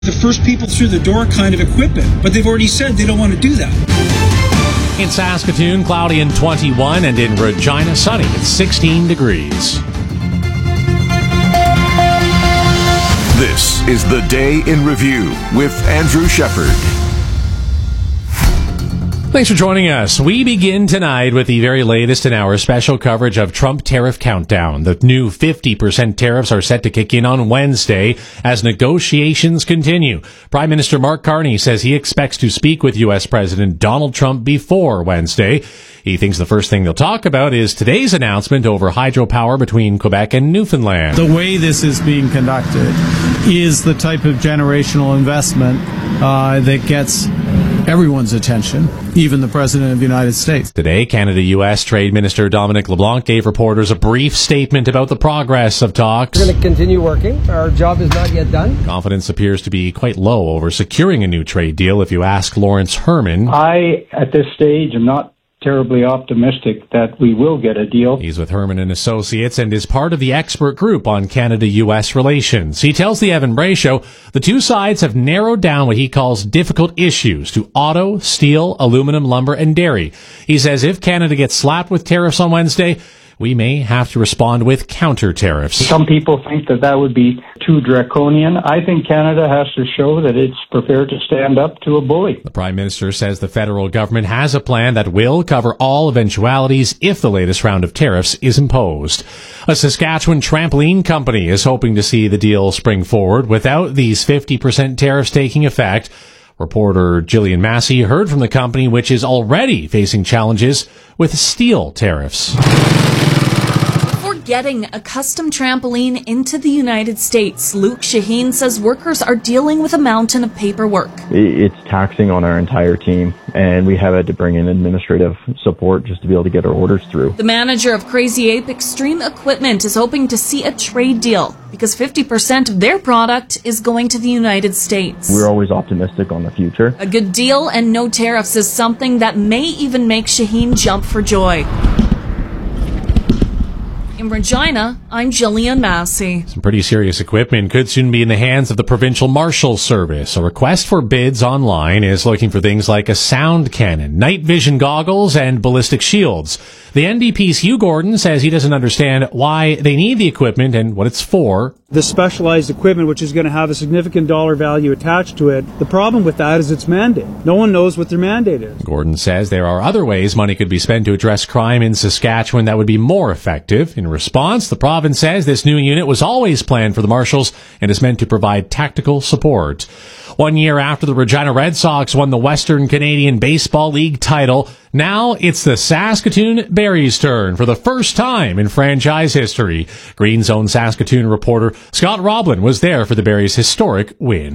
The first people through the door kind of equip it, but they've already said they don't want to do that. In Saskatoon, cloudy and 21, and in Regina, sunny at 16 degrees. This is The Day in Review with Andrew Shepard. Thanks for joining us. We begin tonight with the very latest in our special coverage of Trump tariff countdown. The new 50% tariffs are set to kick in on Wednesday as negotiations continue. Prime Minister Mark Carney says he expects to speak with U.S. President Donald Trump before Wednesday. He thinks the first thing they'll talk about is today's announcement over hydropower between Quebec and Newfoundland. The way this is being conducted is the type of generational investment that gets everyone's attention, even the President of the United States. Today, Canada-U.S. Trade Minister Dominic LeBlanc gave reporters a brief statement about the progress of talks. We're going to continue working. Our job is not yet done. Confidence appears to be quite low over securing a new trade deal if you ask Lawrence Herman. I, at this stage, am not terribly optimistic that we will get a deal. He's with Herman and Associates and is part of the expert group on Canada-U.S. relations. He tells the Evan Bray Show the two sides have narrowed down what he calls difficult issues to auto, steel, aluminum, lumber, and dairy. He says if Canada gets slapped with tariffs on Wednesday, we may have to respond with counter tariffs. Some people think that would be too draconian. I think Canada has to show that it's prepared to stand up to a bully. The Prime Minister says the federal government has a plan that will cover all eventualities if the latest round of tariffs is imposed. A Saskatchewan trampoline company is hoping to see the deal spring forward without these 50% tariffs taking effect. Reporter Gillian Massey heard from the company, which is already facing challenges with steel tariffs. Getting a custom trampoline into the United States, Luke Shaheen says workers are dealing with a mountain of paperwork. It's taxing on our entire team, and we have had to bring in administrative support just to be able to get our orders through. The manager of Crazy Ape Extreme Equipment is hoping to see a trade deal because 50% of their product is going to the United States. We're always optimistic on the future. A good deal and no tariffs is something that may even make Shaheen jump for joy. In Regina, I'm Gillian Massey. Some pretty serious equipment could soon be in the hands of the Provincial Marshal's Service. A request for bids online is looking for things like a sound cannon, night vision goggles, and ballistic shields. The NDP's Hugh Gordon says he doesn't understand why they need the equipment and what it's for. The specialized equipment, which is going to have a significant dollar value attached to it, the problem with that is its mandate. No one knows what their mandate is. Gordon says there are other ways money could be spent to address crime in Saskatchewan that would be more effective. In response, the province says this new unit was always planned for the Marshals and is meant to provide tactical support. 1 year after the Regina Red Sox won the Western Canadian Baseball League title, now it's the Saskatoon Berries' turn for the first time in franchise history. Green Zone Saskatoon reporter Scott Roblin was there for the Berries' historic win.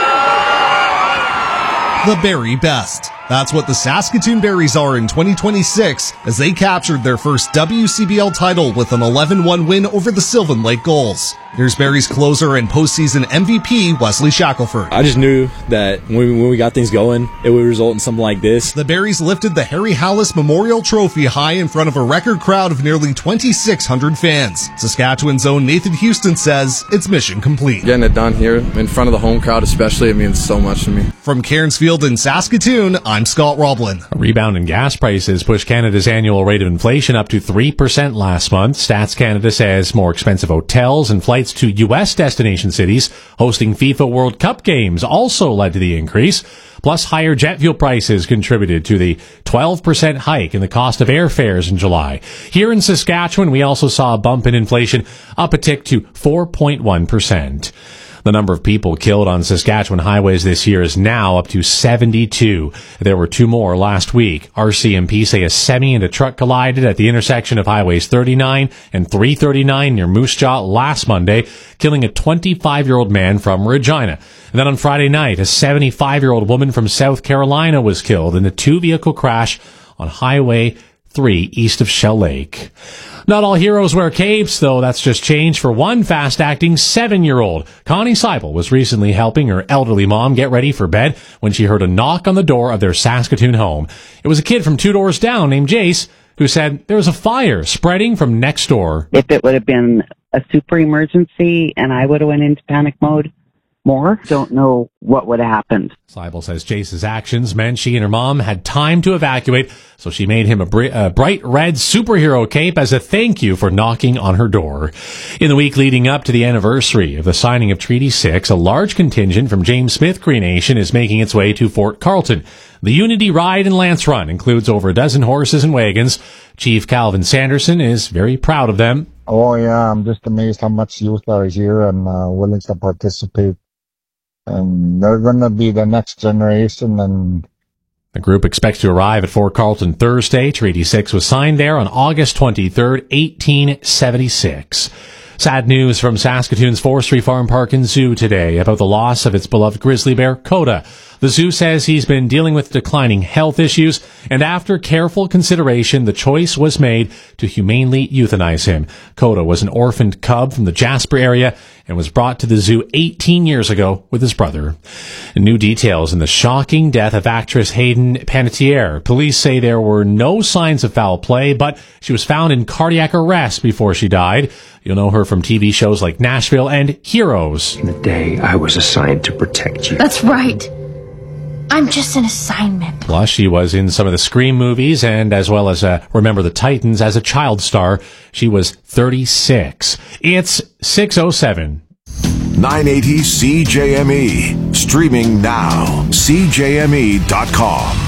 The Berry Best. That's what the Saskatoon Berries are in 2026 as they captured their first WCBL title with an 11-1 win over the Sylvan Lake Gulls. Here's Berries closer and postseason MVP Wesley Shackelford. I just knew that when we got things going, it would result in something like this. The Berries lifted the Harry Hallis Memorial Trophy high in front of a record crowd of nearly 2,600 fans. Saskatchewan's own Nathan Houston says it's mission complete. Getting it done here in front of the home crowd especially, it means so much to me. From Cairnsfield in Saskatoon, I'm Scott Roblin. A rebound in gas prices pushed Canada's annual rate of inflation up to 3% last month. Stats Canada says more expensive hotels and flights to U.S. destination cities hosting FIFA World Cup games also led to the increase. Plus, higher jet fuel prices contributed to the 12% hike in the cost of airfares in July. Here in Saskatchewan, we also saw a bump in inflation, up a tick to 4.1%. The number of people killed on Saskatchewan highways this year is now up to 72. There were 2 more last week. RCMP say a semi and a truck collided at the intersection of highways 39 and 339 near Moose Jaw last Monday, killing a 25-year-old man from Regina. And then on Friday night, a 75-year-old woman from South Carolina was killed in a 2-vehicle crash on Highway 3 east of Shell Lake. Not all heroes wear capes, though that's just changed for one fast-acting 7-year-old. Connie Seibel was recently helping her elderly mom get ready for bed when she heard a knock on the door of their Saskatoon home. It was a kid from 2 doors down named Jace who said there was a fire spreading from next door. If it would have been a super emergency and I would have went into panic mode, more. Don't know what would have happened. Seibel says Jace's actions meant she and her mom had time to evacuate, so she made him a bright red superhero cape as a thank you for knocking on her door. In the week leading up to the anniversary of the signing of Treaty 6, a large contingent from James Smith Cree Nation is making its way to Fort Carlton. The Unity Ride and Lance Run includes over a dozen horses and wagons. Chief Calvin Sanderson is very proud of them. Oh yeah, I'm just amazed how much youth are here and willing to participate. And they're going to be the next generation. And the group expects to arrive at Fort Carlton Thursday. Treaty 6 was signed there on August 23rd, 1876. Sad news from Saskatoon's Forestry Farm Park and Zoo today about the loss of its beloved grizzly bear, Coda. The zoo says he's been dealing with declining health issues, and after careful consideration, the choice was made to humanely euthanize him. Coda was an orphaned cub from the Jasper area and was brought to the zoo 18 years ago with his brother. New details in the shocking death of actress Hayden Panettiere. Police say there were no signs of foul play, but she was found in cardiac arrest before she died. You'll know her from TV shows like Nashville and Heroes. In the day I was assigned to protect you. That's right. I'm just an assignment. Plus, she was in some of the Scream movies and as well as Remember the Titans as a child star. She was 36. It's 6:07. 980 CJME. Streaming now. CJME.com.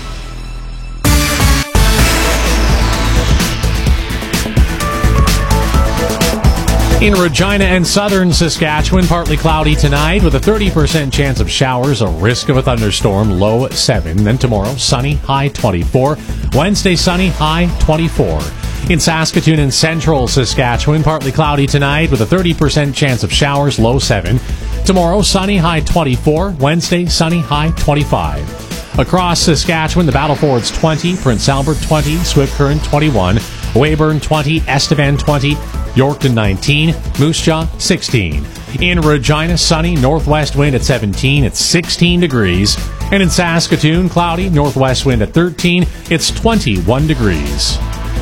In Regina and southern Saskatchewan, partly cloudy tonight with a 30% chance of showers, a risk of a thunderstorm, low 7. Then tomorrow, sunny, high 24. Wednesday, sunny, high 24. In Saskatoon and central Saskatchewan, partly cloudy tonight with a 30% chance of showers, low 7. Tomorrow, sunny, high 24. Wednesday, sunny, high 25. Across Saskatchewan, the Battlefords 20, Prince Albert 20, Swift Current 21, Weyburn 20, Estevan 20, Yorkton 19, Moose Jaw 16. In Regina, sunny, northwest wind at 17, it's 16 degrees. And in Saskatoon, cloudy, northwest wind at 13, it's 21 degrees.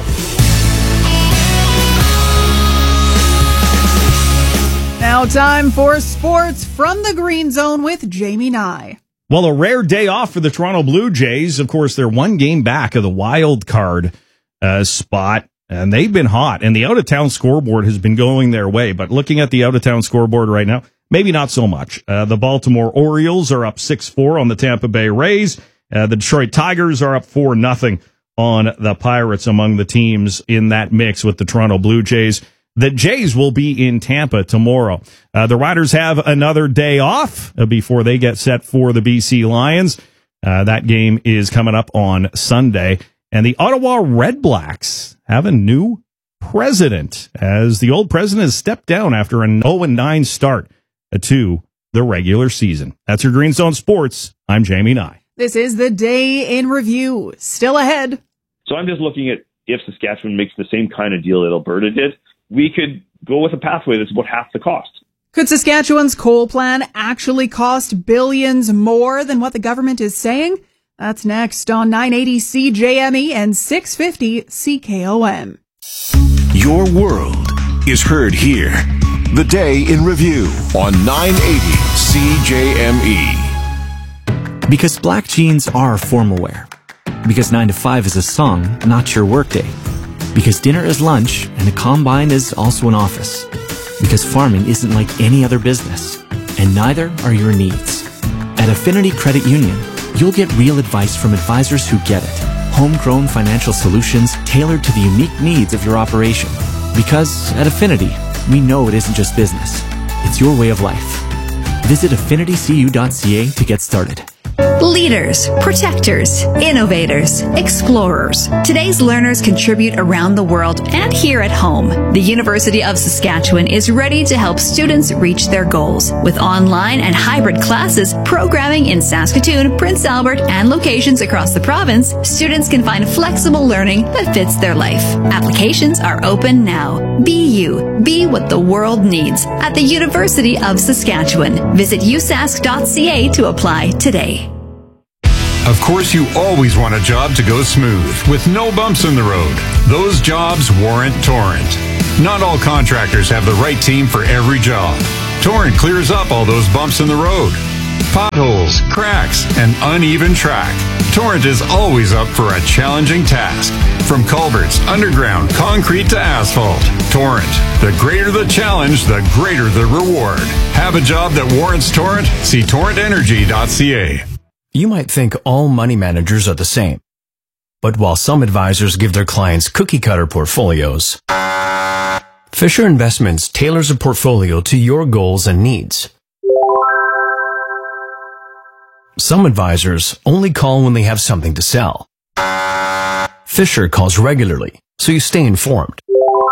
Now time for sports from the Green Zone with Jamie Nye. Well, a rare day off for the Toronto Blue Jays. Of course, they're one game back of the wild card spot, and they've been hot, and the out-of-town scoreboard has been going their way. But looking at the out-of-town scoreboard right now, maybe not so much. The Baltimore Orioles are up 6-4 on the Tampa Bay Rays. The Detroit Tigers are up 4-0 on the Pirates among the teams in that mix with the Toronto Blue Jays. The Jays will be in Tampa tomorrow. The Riders have another day off before they get set for the BC Lions. That game is coming up on Sunday. And the Ottawa Redblacks have a new president, as the old president has stepped down after an 0-9 start to the regular season. That's your Green Zone Sports. I'm Jamie Nye. This is the Day in Review. Still ahead. So I'm just looking at if Saskatchewan makes the same kind of deal that Alberta did, we could go with a pathway that's about half the cost. Could Saskatchewan's coal plan actually cost billions more than what the government is saying? That's next on 980 CJME and 650 CKOM. Your world is heard here. The Day in Review on 980 CJME. Because black jeans are formal wear. Because 9 to 5 is a song, not your workday. Because dinner is lunch and a combine is also an office. Because farming isn't like any other business. And neither are your needs. At Affinity Credit Union, you'll get real advice from advisors who get it. Homegrown financial solutions tailored to the unique needs of your operation. Because at Affinity, we know it isn't just business. It's your way of life. Visit affinitycu.ca to get started. Leaders, protectors, innovators, explorers. Today's learners contribute around the world and here at home. The University of Saskatchewan is ready to help students reach their goals. With online and hybrid classes, programming in Saskatoon, Prince Albert, and locations across the province, students can find flexible learning that fits their life. Applications are open now. Be you. Be what the world needs at the University of Saskatchewan. Visit usask.ca to apply today. Of course, you always want a job to go smooth, with no bumps in the road. Those jobs warrant Torrent. Not all contractors have the right team for every job. Torrent clears up all those bumps in the road. Potholes, cracks, and uneven track. Torrent is always up for a challenging task. From culverts, underground, concrete to asphalt. Torrent. The greater the challenge, the greater the reward. Have a job that warrants Torrent? See torrentenergy.ca. You might think all money managers are the same. But while some advisors give their clients cookie-cutter portfolios, Fisher Investments tailors a portfolio to your goals and needs. Some advisors only call when they have something to sell. Fisher calls regularly, so you stay informed.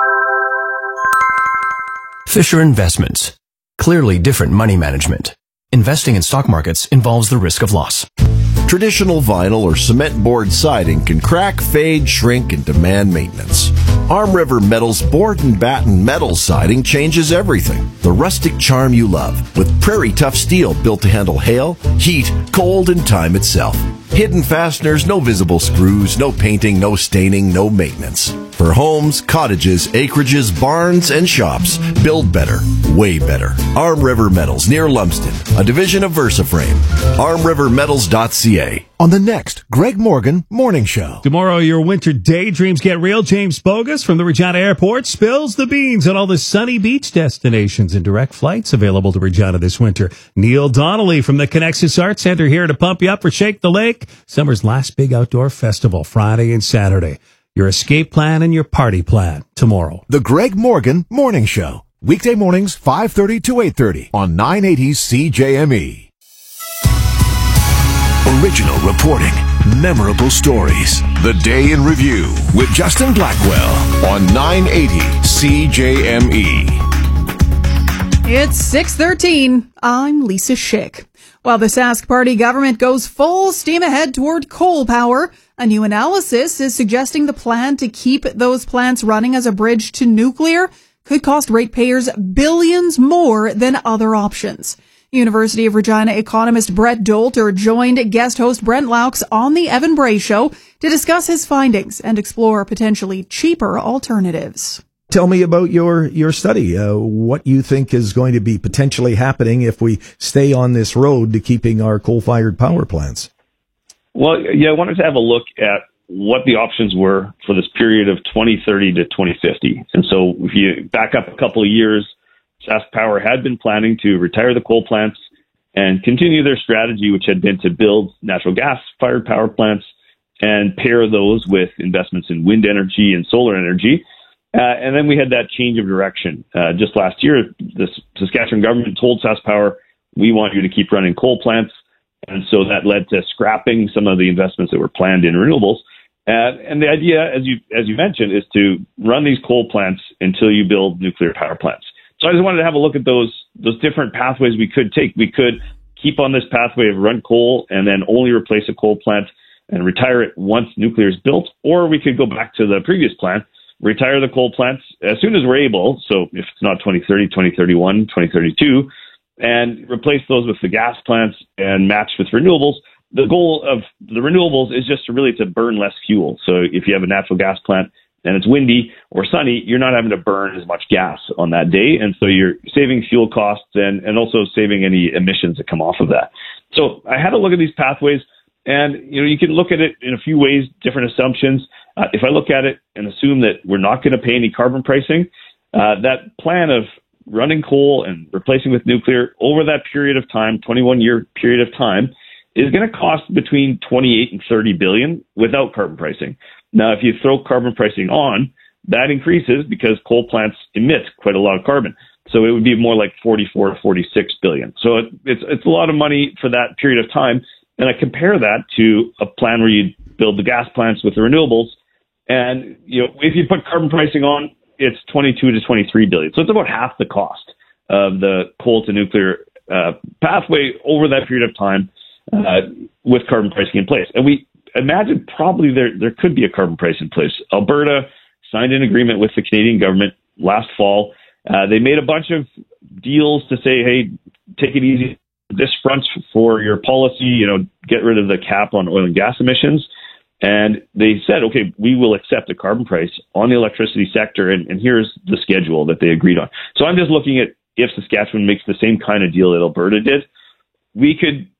Fisher Investments. Clearly different money management. Investing in stock markets involves the risk of loss. Traditional vinyl or cement board siding can crack, fade, shrink, and demand maintenance. Arm River Metal's board and batten metal siding changes everything. The rustic charm you love, with prairie tough steel built to handle hail, heat, cold, and time itself. Hidden fasteners, no visible screws, no painting, no staining, no maintenance. For homes, cottages, acreages, barns, and shops, build better, way better. Arm River Metals near Lumsden, a division of VersaFrame. ArmRiverMetals.ca. On the next Greg Morgan Morning Show. Tomorrow, your winter daydreams get real. James Bogus from the Regina Airport spills the beans on all the sunny beach destinations and direct flights available to Regina this winter. Neil Donnelly from the Connexus Arts Center here to pump you up for Shake the Lake, summer's last big outdoor festival, Friday and Saturday. Your escape plan and your party plan tomorrow. The Greg Morgan Morning Show. Weekday mornings, 5:30 to 8:30 on 980 CJME. Original reporting, memorable stories. The Day in Review with Justin Blackwell on 980 CJME. It's 6:13. I'm Lisa Schick. While the Sask Party government goes full steam ahead toward coal power, a new analysis is suggesting the plan to keep those plants running as a bridge to nuclear could cost ratepayers billions more than other options. University of Regina economist Brett Dolter joined guest host Brent Laux on the Evan Bray Show to discuss his findings and explore potentially cheaper alternatives. Tell me about your study, what you think is going to be potentially happening if we stay on this road to keeping our coal-fired power plants. Well, yeah, I wanted to have a look at what the options were for this period of 2030 to 2050. And so if you back up a couple of years, Sask Power had been planning to retire the coal plants and continue their strategy, which had been to build natural gas-fired power plants and pair those with investments in wind energy and solar energy. And then we had that change of direction. Just last year, the Saskatchewan government told Sask Power, we want you to keep running coal plants. And so that led to scrapping some of the investments that were planned in renewables. And the idea, as you mentioned, is to run these coal plants until you build nuclear power plants. So I just wanted to have a look at those different pathways we could take. We could keep on this pathway of run coal and then only replace a coal plant and retire it once nuclear is built, or we could go back to the previous plan, retire the coal plants as soon as we're able, so if it's not 2030, 2031, 2032, and replace those with the gas plants and match with renewables. The goal of the renewables is just to burn less fuel. So if you have a natural gas plant and it's windy or sunny, you're not having to burn as much gas on that day. And so you're saving fuel costs and also saving any emissions that come off of that. So I had to look at these pathways, and you can look at it in a few ways, different assumptions. If I look at it and assume that we're not going to pay any carbon pricing, that plan of running coal and replacing with nuclear over that period of time, 21-year period of time, is going to cost between 28 and 30 billion without carbon pricing. Now, if you throw carbon pricing on, that increases because coal plants emit quite a lot of carbon. So it would be more like 44 to 46 billion. So it's a lot of money for that period of time. And I compare that to a plan where you build the gas plants with the renewables. And, if you put carbon pricing on, it's 22 to 23 billion. So it's about half the cost of the coal to nuclear pathway over that period of time with carbon pricing in place. And we imagine probably there could be a carbon price in place. Alberta signed an agreement with the Canadian government last fall. They made a bunch of deals to say, hey, take it easy this front for your policy, get rid of the cap on oil and gas emissions. And they said, okay, we will accept a carbon price on the electricity sector, and here's the schedule that they agreed on. So I'm just looking at if Saskatchewan makes the same kind of deal that Alberta did, we could